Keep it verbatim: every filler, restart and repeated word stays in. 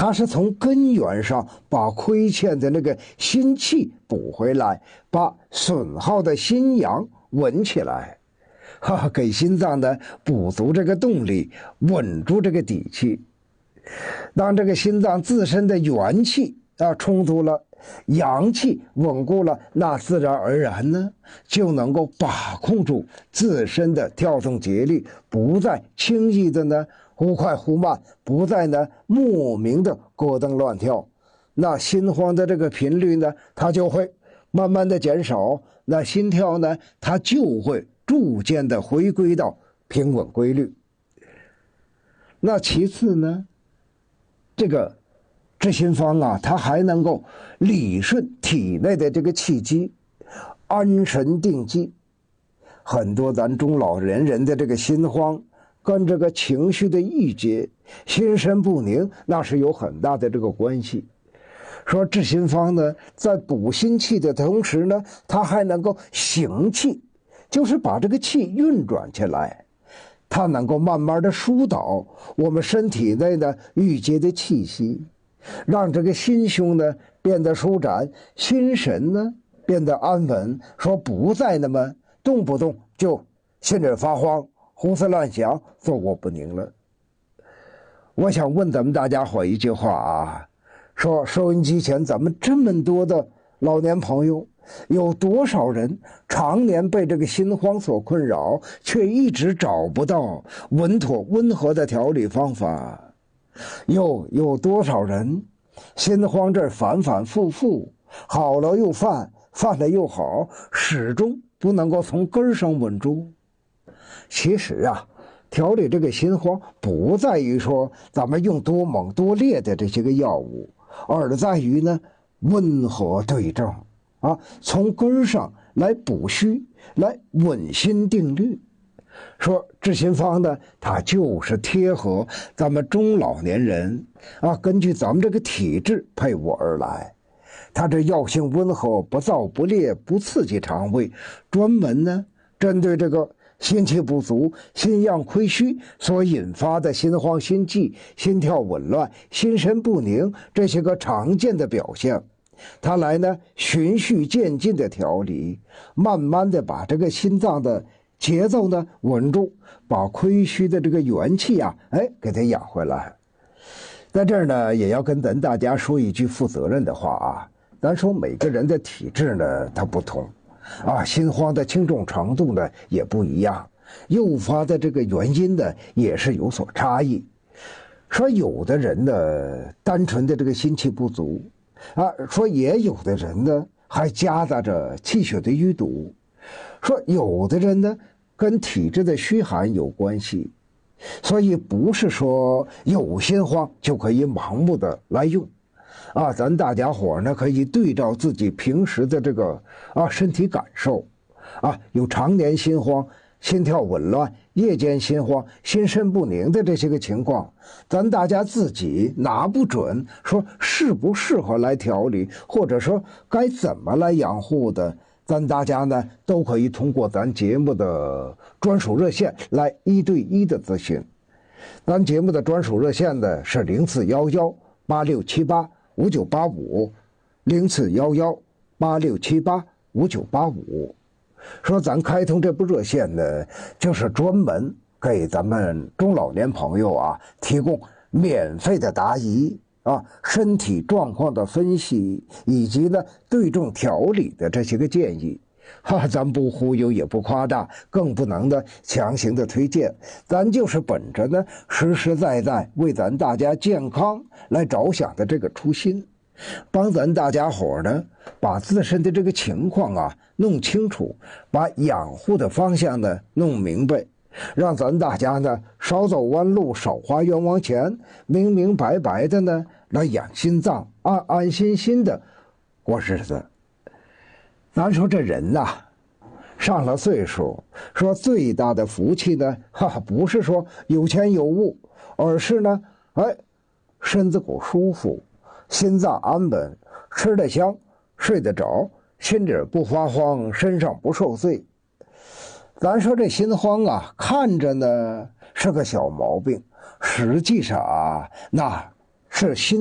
它是从根源上把亏欠的那个心气补回来，把损耗的心阳稳起来，哈，给心脏呢补足这个动力，稳住这个底气。当这个心脏自身的元气啊充足了，阳气稳固了，那自然而然呢就能够把控住自身的跳动节律，不再轻易的呢忽快忽慢，不再呢莫名的咯噔乱跳。那心慌的这个频率呢，它就会慢慢的减少，那心跳呢，它就会逐渐的回归到平稳规律。那其次呢，这个治心方啊，它还能够理顺体内的这个气机，安神定机。很多咱中老年人的这个心慌，跟这个情绪的郁结、心神不宁，那是有很大的这个关系。说治心方呢，在补心气的同时呢，它还能够行气，就是把这个气运转起来，它能够慢慢的疏导我们身体内的郁结的气息，让这个心胸呢变得舒展，心神呢变得安稳，说不再那么动不动就心里发慌、胡思乱想、坐卧不宁了。我想问咱们大家伙一句话啊，说收音机前咱们这么多的老年朋友，有多少人常年被这个心慌所困扰，却一直找不到稳妥温和的调理方法？又有多少人心慌这反反复复，好了又犯，犯了又好，始终不能够从根上稳住？其实啊，调理这个心慌不在于说咱们用多猛多烈的这些个药物，而在于呢温和对症啊，从根上来补虚，来稳心定律。说治心方呢，它就是贴合咱们中老年人啊，根据咱们这个体质配伍而来。它这药性温和，不燥不烈，不刺激肠胃，专门呢针对这个心气不足、心阳亏虚所引发的心慌心悸、心跳紊乱、心神不宁这些个常见的表现，它来呢循序渐进的调理，慢慢的把这个心脏的节奏呢稳住，把亏虚的这个元气啊，哎，给它养回来。在这儿呢，也要跟咱大家说一句负责任的话啊，咱说每个人的体质呢，它不同。啊，心慌的轻重程度呢也不一样，诱发的这个原因呢也是有所差异。说有的人呢单纯的这个心气不足啊，说也有的人呢还夹杂着气血的淤堵，说有的人呢跟体质的虚寒有关系，所以不是说有心慌就可以盲目的来用。啊，咱大家伙呢可以对照自己平时的这个啊身体感受，啊，有常年心慌、心跳紊乱、夜间心慌、心神不宁的这些个情况，咱大家自己拿不准说适不适合来调理，或者说该怎么来养护的，咱大家呢都可以通过咱节目的专属热线来一对一的咨询。咱节目的专属热线呢是零四幺幺八六七八五九八五，零四幺幺八六七八五九八五。说咱开通这部热线呢，就是专门给咱们中老年朋友啊提供免费的答疑啊，身体状况的分析，以及呢对症调理的这些个建议。哈，咱不忽悠也不夸大，更不能呢强行的推荐，咱就是本着呢实实在在为咱大家健康来着想的这个初心，帮咱大家伙呢把自身的这个情况啊弄清楚，把养护的方向呢弄明白，让咱大家呢少走弯路，少花冤枉钱，明明白白的呢来养心脏，安安心心的过日子。咱说这人呐、啊，上了岁数，说最大的福气呢，哈，不是说有钱有物，而是呢，哎，身子骨舒服，心脏安稳，吃得香，睡得着，心里不发慌，身上不受罪。咱说这心慌啊，看着呢是个小毛病，实际上啊，那是心